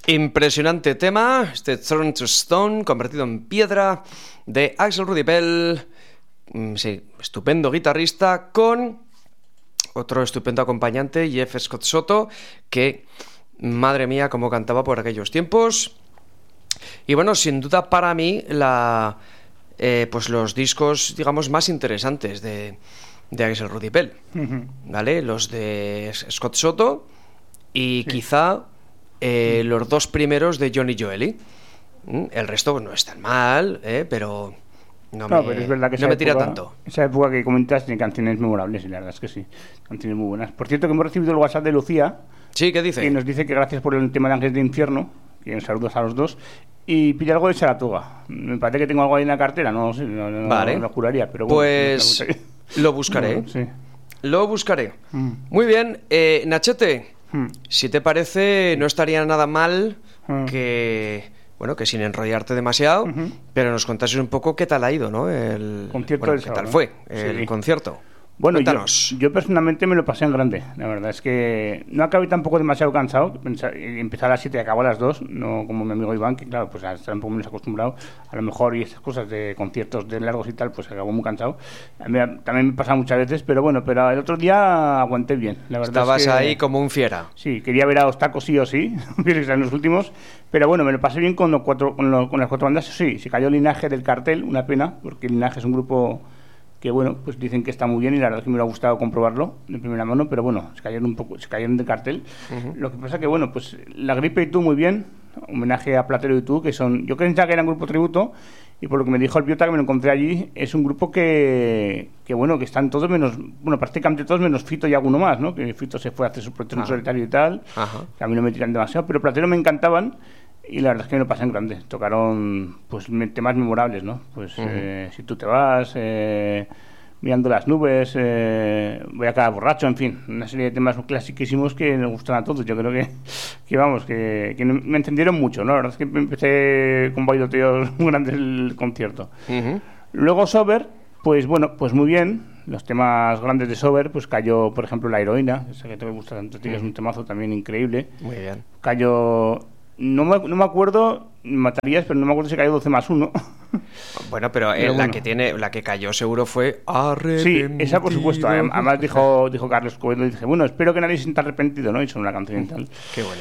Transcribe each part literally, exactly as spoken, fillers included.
Impresionante tema, este Turn to Stone, convertido en piedra, de Axel Rudipel. Sí, estupendo guitarrista, con otro estupendo acompañante, Jeff Scott Soto, que, madre mía, cómo cantaba por aquellos tiempos. Y bueno, sin duda para mí, la, eh, pues los discos, digamos, más interesantes de, de Axel Rudipel, uh-huh. ¿Vale? Los de Scott Soto y sí. quizá eh, uh-huh. los dos primeros de Johnny Joeli. El resto no es tan mal, ¿eh? pero... No, no, me, pero es verdad que no me tira época, tanto. Esa época que comentas tiene canciones memorables y la verdad es que sí, canciones muy buenas. Por cierto, que hemos recibido el WhatsApp de Lucía. Sí, ¿qué dice? Que nos dice que gracias por el tema de Ángeles de Infierno, que saludos a los dos, y pide algo de Saratoga. Me parece que tengo algo ahí en la cartera, no sé, no, no, vale. no lo juraría, pero bueno. Pues lo buscaré. Bueno, sí. Lo buscaré. Mm. Muy bien, eh, Nachete, mm. si te parece, no estaría nada mal mm. que... Bueno, que sin enrollarte demasiado, uh-huh. pero nos contases un poco qué tal ha ido, ¿no? El concierto bueno, del qué sábado, tal fue ¿no? el sí. concierto. Bueno, yo, yo personalmente me lo pasé en grande. La verdad es que no acabé tampoco demasiado cansado. Empecé a las siete y acabó a las dos, no como mi amigo Iván, que claro, pues está un poco menos acostumbrado. A lo mejor y esas cosas de conciertos de largos y tal, pues acabó muy cansado. A mí, también me pasa muchas veces, pero bueno, pero el otro día aguanté bien. La verdad Estabas es que, ahí como un fiera. Sí, quería ver a los tacos sí o sí, en los últimos. Pero bueno, me lo pasé bien con, los cuatro, con, los, con las cuatro bandas. Sí, se cayó Linaje del cartel, una pena, porque Linaje es un grupo... que bueno, pues dicen que está muy bien y la verdad es que me ha gustado comprobarlo de primera mano, pero bueno, se cayeron un poco, se cayeron del cartel. Uh-huh. Lo que pasa que bueno, pues La Gripe y tú muy bien, homenaje a Platero y tú, que son, yo pensaba que era un grupo tributo y por lo que me dijo el Biota que me lo encontré allí, es un grupo que, que bueno, que están todos menos, bueno, prácticamente todos menos Fito y alguno más, ¿no? Que Fito se fue a hacer su proyecto en solitario y tal, uh-huh. que a mí no me tiran demasiado, pero Platero me encantaban. Y la verdad es que me lo pasé en grande. Tocaron pues temas memorables, ¿no? Pues uh-huh. eh, Si tú te vas, eh, Mirando las nubes, eh, Voy a cada borracho, en fin. Una serie de temas clasiquísimos que nos gustan a todos. Yo creo que, que vamos, que, que me entendieron mucho, ¿no? La verdad es que empecé con bailoteos muy grandes el concierto. Uh-huh. Luego Sober, pues bueno, pues muy bien. Los temas grandes de Sober, pues cayó, por ejemplo, La Heroína. Esa que te me gusta tanto, uh-huh. es un temazo también increíble. Muy bien. Cayó... No me, no me acuerdo, matarías, pero no me acuerdo si cayó doce más uno. Bueno, pero, eh, pero bueno. la que tiene, la que cayó seguro fue Arrepentido. Sí, esa por supuesto. Además dijo, dijo Carlos Coelho, y dije, bueno, espero que nadie se sienta arrepentido, ¿no? Y son una canción y tal. Qué buena.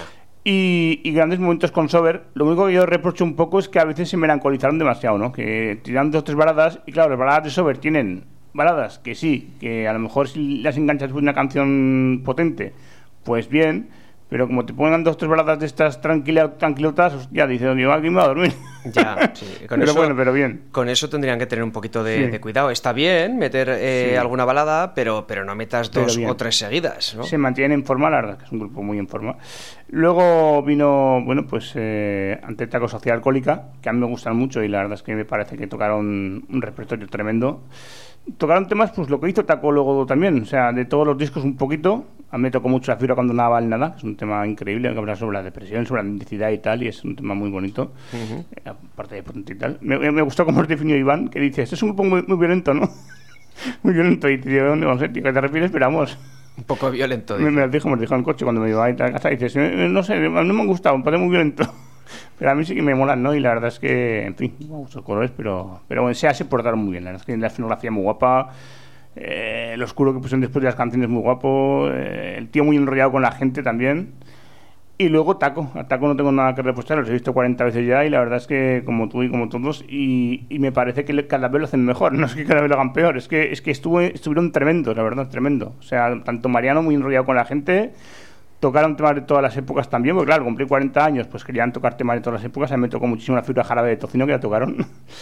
Y, y grandes momentos con Sober. Lo único que yo reprocho un poco es que a veces se melancolizaron demasiado, ¿no? Que tiran dos o tres baladas, y claro, las baladas de Sober tienen baladas que sí, que a lo mejor si las enganchas con una canción potente, pues bien. Pero como te pongan dos o tres baladas de estas tranquila, tranquilotas, ya dices, yo aquí me voy a dormir. Ya, sí. Con pero eso, bueno, pero bien. Con eso tendrían que tener un poquito de, sí. de cuidado. Está bien meter eh, sí. alguna balada, pero, pero no metas dos o tres seguidas, ¿no? Se mantienen en forma, la verdad que es un grupo muy en forma. Luego vino, bueno, pues eh, Ante Taco Sociedad Alcohólica, que a mí me gustan mucho y la verdad es que me parece que tocaron un repertorio tremendo. Tocaron temas, pues lo que hizo Taco luego también, o sea, de todos los discos un poquito. A mí me tocó mucho La fibra cuando nada vale nada, que es un tema increíble, que habla sobre la depresión, sobre la identidad y tal, y es un tema muy bonito, uh-huh. eh, aparte de potente y tal. Me, me gustó cómo os definió Iván, que dice, esto es un grupo muy, muy violento, ¿no? Muy violento, y tío, no sé, tío, ¿qué te refieres? Esperamos. Un poco violento. Me, me lo dijo, me lo dijo en el coche cuando me iba a ir a casa, y dices, no sé, no me han gustado, me parece muy violento. Pero a mí sí que me molan, ¿no? Y la verdad es que, en fin, me gustan los colores, pero, pero bueno, se portaron muy bien. La verdad es que la escenografía muy guapa, eh, el oscuro que pusieron después de las canciones muy guapo, eh, el tío muy enrollado con la gente también. Y luego Taco. A Taco no tengo nada que repostar, los he visto cuarenta veces ya y la verdad es que, como tú y como todos, y, y me parece que cada vez lo hacen mejor, no es que cada vez lo hagan peor, es que, es que estuvo, estuvieron tremendos, la verdad, tremendo. O sea, tanto Mariano muy enrollado con la gente... Tocaron temas de todas las épocas también, porque claro, cumplí cuarenta años, pues querían tocar temas de todas las épocas. A mí me tocó muchísimo La fibra Jarabe de Tocino, que ya tocaron.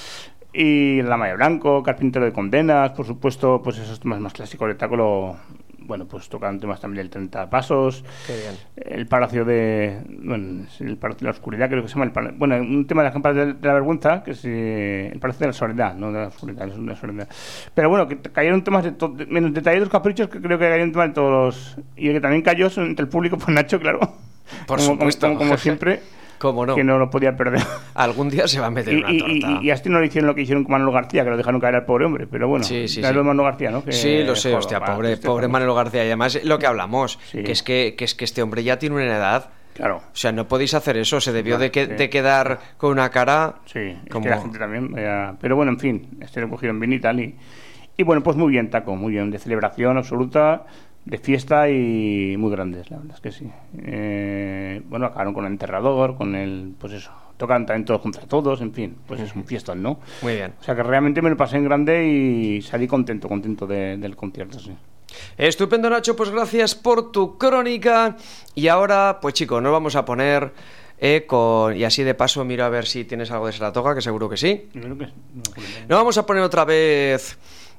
Y La Maya Blanco, Carpintero de Condenas, por supuesto, pues esos temas más clásicos de Taco, lo, bueno, pues tocaron temas también del treinta pasos. Qué bien. El Palacio de... Bueno, el Palacio de la Oscuridad, creo que se llama. El pala, bueno, un tema de las campanas de, de la vergüenza, que es eh, el Palacio de la Soledad, no de la Oscuridad, es de la Soledad. Pero bueno, que cayeron temas de, to, de menos detalles caprichos, que creo que cayeron temas de todos los... Y el que también cayó entre el público, pues Nacho, claro. Por como, supuesto. Como, como, como siempre. ¿Cómo no? Que no lo podía perder. Algún día se va a meter y, una torta. Y, y, y a este no le hicieron lo que hicieron con Manolo García, que lo dejaron caer al pobre hombre, pero bueno. Sí, sí, sí. sí. Lo de Manolo García, ¿no? Que, sí, lo sé, joder, hostia, para, pobre, este pobre Manolo García. Y además lo que hablamos, sí. que, es que, que es que este hombre ya tiene una edad Claro. O sea, no podéis hacer eso, se debió Claro, de, que, sí. de quedar con una cara... Sí, es como... que la gente también... eh, pero bueno, en fin, este lo cogieron bien y tal. Y, y bueno, pues muy bien, Taco, muy bien. De celebración absoluta, de fiesta y muy grandes, la verdad es que sí. Eh, bueno, acabaron con el enterrador, con el... Pues eso, tocan también todos contra todos, en fin, pues es un fiestón, ¿no? Muy bien. O sea que realmente me lo pasé en grande y salí contento, contento de, del concierto, sí. Estupendo, Nacho, pues gracias por tu crónica. Y ahora, pues chicos, nos vamos a poner eh, con... Y así de paso miro a ver si tienes algo de Saratoga, que seguro que sí. Yo creo que... Nos vamos a poner otra vez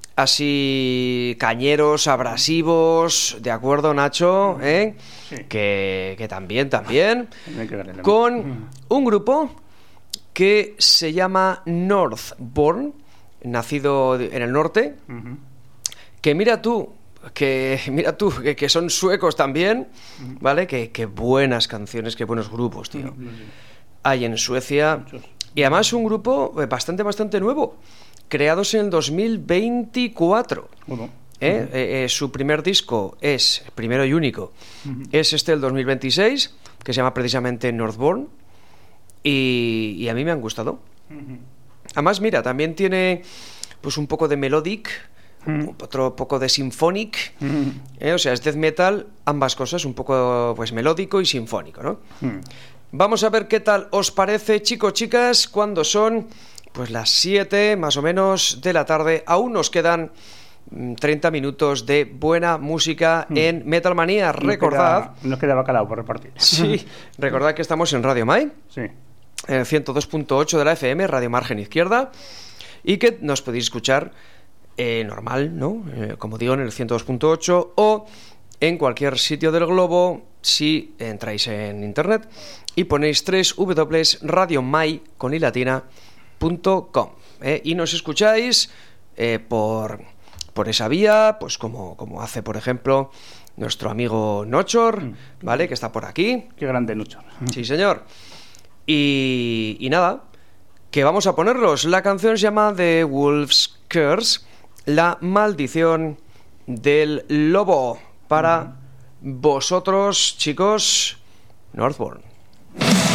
así cañeros, abrasivos, ¿de acuerdo, Nacho? ¿Eh? Sí. Que, que también, también. Hay que darle la- Con un grupo que se llama Northbourne, nacido en el norte, Ujú. que mira tú, que mira tú, que, que son suecos también, ¿vale? Que, que buenas canciones, que buenos grupos, tío. Hay en Suecia. Muchos. Y además un grupo eh, bastante, bastante nuevo, creados en el dos mil veinticuatro. Bueno, ¿Eh? Eh, eh, su primer disco es, primero y único, es este del dos mil veintiséis, que se llama precisamente Northbourne, y, y a mí me han gustado. Además, mira, también tiene pues un poco de melodic, otro poco de symphonic, ¿eh? O sea, es death metal, ambas cosas, un poco pues melódico y sinfónico, ¿no? Vamos a ver qué tal os parece, chicos, chicas, cuando son pues las siete más o menos de la tarde. Aún nos quedan mm, treinta minutos de buena música en Metal Manía. Nos Recordad, queda- Nos queda bacalao por repartir. sí, recordad que estamos en Radio Mai, Sí. en el ciento dos punto ocho de la F M, Radio Margen Izquierda, y que nos podéis escuchar eh, normal, ¿no? Eh, como digo, en el ciento dos punto ocho o en cualquier sitio del globo si entráis en internet y ponéis doble u doble u doble u punto radiomai con i latina punto com, ¿eh? Y nos escucháis eh, por, por esa vía, pues como, como hace, por ejemplo, nuestro amigo Nochor, ¿vale? Que está por aquí. Qué grande Nucho. Sí, señor. Y, y nada, que vamos a ponerlos. La canción se llama The Wolf's Curse, la maldición del lobo. Para vosotros, chicos, Northbourne.